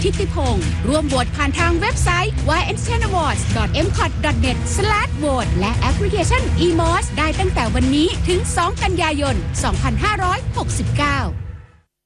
ทิติพงศ์ร่วมโหวตผ่านทางเว็บไซต์ yntenawards.mcot.net/vote และแอปพลิเคชัน eMOS ได้ตั้งแต่วันนี้ถึง 2 กันยายน 2569